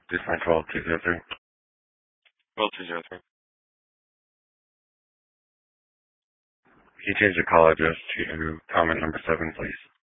This line 12203. 12203. Can you change the call address to comment number 7, please?